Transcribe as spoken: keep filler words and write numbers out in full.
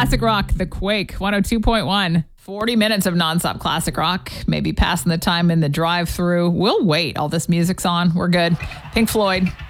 Classic Rock, The Quake, one oh two point one. forty minutes of nonstop classic rock. Maybe passing the time in the drive-through. We'll wait. All this music's on. We're good. Pink Floyd,